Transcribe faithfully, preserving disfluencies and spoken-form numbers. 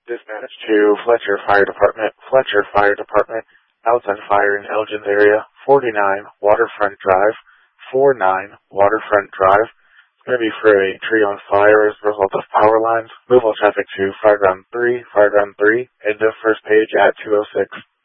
Dispatch to Fletcher Fire Department. Fletcher Fire Department. House on fire in Elgin's area. forty-nine Waterfront Drive. forty-nine Waterfront Drive. It's going to be for a tree on fire as a result of power lines. Move all traffic to Fireground three. Fireground three. End of first page at two oh six.